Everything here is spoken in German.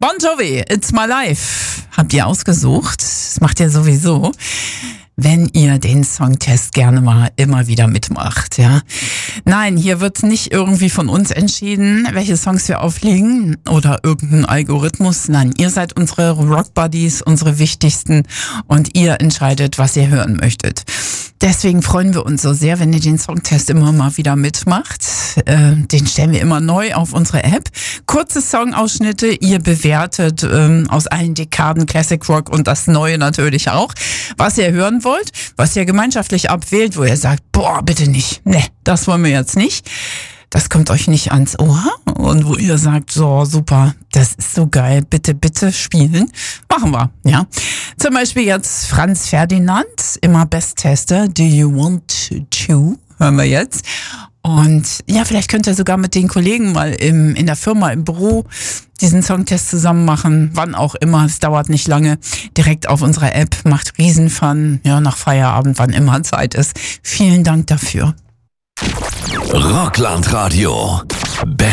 Bon Jovi, It's My Life. Habt ihr ausgesucht? Das macht ihr sowieso, wenn ihr den Songtest gerne mal immer wieder mitmacht, ja. Nein, hier wird nicht irgendwie von uns entschieden, welche Songs wir auflegen oder irgendein Algorithmus. Nein, ihr seid unsere Rock Buddies, unsere wichtigsten und ihr entscheidet, was ihr hören möchtet. Deswegen freuen wir uns so sehr, wenn ihr den Songtest immer mal wieder mitmacht. Den stellen wir immer neu auf unsere App. Kurze Songausschnitte, ihr bewertet aus allen Dekaden Classic Rock und das Neue natürlich auch, was ihr hören wollt, was ihr gemeinschaftlich abwählt, wo ihr sagt, boah, bitte nicht, ne, das wollen wir jetzt nicht. Das kommt euch nicht ans Ohr und wo ihr sagt, so super, das ist so geil, bitte, bitte spielen. Machen wir, ja. Zum Beispiel jetzt Franz Ferdinand, immer Besttester, Do You Want To, hören wir jetzt. Und ja, vielleicht könnt ihr sogar mit den Kollegen mal in der Firma, im Büro diesen Songtest zusammen machen, wann auch immer, es dauert nicht lange, direkt auf unserer App, macht Riesenfun, ja, nach Feierabend, wann immer Zeit ist. Vielen Dank dafür. Rockland Radio.